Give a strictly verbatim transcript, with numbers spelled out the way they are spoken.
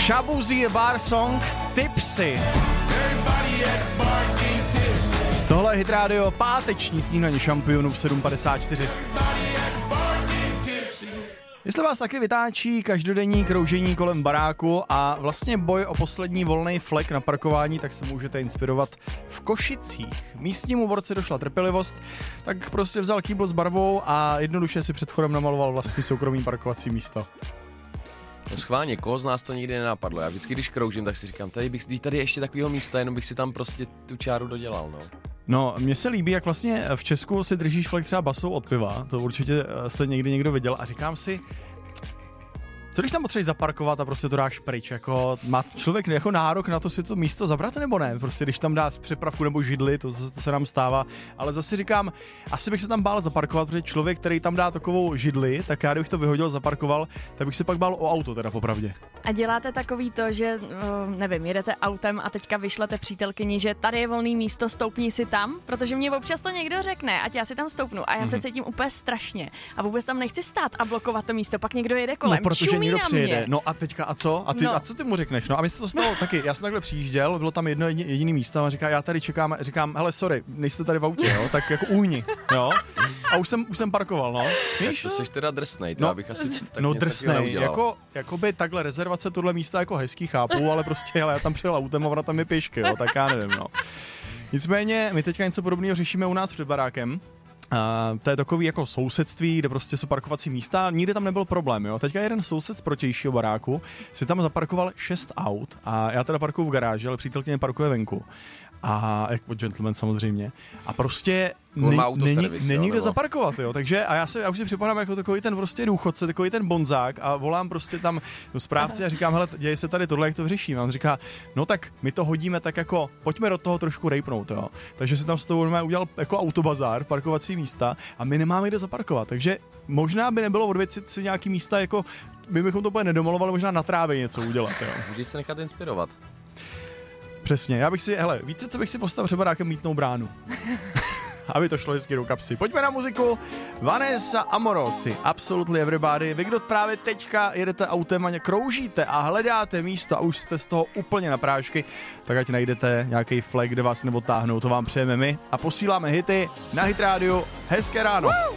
Shaboozey Bar Song Tipsy. Tohle je Hit Radio, páteční snídaně šampionů v sedm padesát čtyři. Jestli vás taky vytáčí každodenní kroužení kolem baráku a vlastně boj o poslední volný flek na parkování, tak se můžete inspirovat v Košicích. Místnímu borci došla trpělivost, tak prostě vzal kýbl s barvou a jednoduše si před chodem namaloval vlastní soukromý parkovací místo. No schválně, koho z nás to nikdy nenapadlo. Já vždycky, když kroužím, tak si říkám, tady bych, tady ještě takového místa, jenom bych si tam prostě tu čáru dodělal, no. No, mně se líbí, jak vlastně v Česku si držíš flek třeba basou od piva, to určitě jste někdy někdo viděl a říkám si, co když tam potřebuješ zaparkovat a prostě to dáš pryč, jako má člověk jako nárok na to si to místo zabrat nebo ne, prostě když tam dá přepravku nebo židli, to, to se nám stává, ale zase říkám, asi bych se tam bál zaparkovat, protože člověk, který tam dá takovou židli, tak já kdybych to vyhodil, zaparkoval, tak bych se pak bál o auto teda popravdě. A děláte takový to, že nevím, jedete autem a teďka vyšlete přítelkyni, že tady je volný místo, stoupni si tam, protože mě občas to někdo řekne, ať já si tam stoupnu a já mm-hmm. se cítím úplně strašně a vůbec tam nechci stát a blokovat to místo, pak někdo jede kolem. No, protože někdo přijede. No a teďka a co? A ty no. a co ty mu řekneš? No a mi se to stalo taky. Já jsem takhle přijížděl, bylo tam jedno jediné místo a říká, já tady čekám, říkám, hele, sorry, nejste tady v autě, jo, tak jako úhni, jo. A už jsem už jsem parkoval, no. Víš? To jsi teda drsnej, to no, abych asi tak no drsnej, jako jakoby takhle rezervace tohle místa jako hezký, chápu, ale prostě hele, já tam přijel autem a ona tam je pěšky, jo, tak já nevím, no. Nicméně my teďka něco podobného řešíme u nás před barákem. Uh, to je takový jako sousedství, kde prostě jsou parkovací místa, nikdy tam nebyl problém, jo. Teďka jeden soused z protějšího baráku si tam zaparkoval šest aut a já teda parkuju v garáži, ale přítelkyně parkuje venku. A jako gentleman samozřejmě. A prostě ne, není, není kde zaparkovat, jo. Takže a já se já už si připadám jako takový ten prostě důchodce, takový ten bonzák a volám prostě tam do správce a říkám, hele, děje se tady tohle, jak to vyřeším. A on říká, no tak my to hodíme tak jako, pojďme do toho trošku rejpnout, jo. Takže si tam s toho udělal jako autobazár, parkovací místa a my nemáme kde zaparkovat. Takže možná by nebylo odvěcit si nějaký místa jako, my bychom to úplně nedomalovali, možná na trávě něco udělat, jo. Můžeš se nechat inspirovat. Přesně, já bych si, hele, víte, co bych si postavil třeba nějakou mítnou bránu. Aby to šlo hezky do kapsy. Pojďme na muziku. Vanessa Amorosi, Absolutely Everybody. Vy, kdo právě teďka jedete autem a kroužíte a hledáte místo a už jste z toho úplně na prášky, tak ať najdete nějaký flek, kde vás neodtáhnou, to vám přejeme my a posíláme hity na Hit Radio. Hezké ráno. Woo!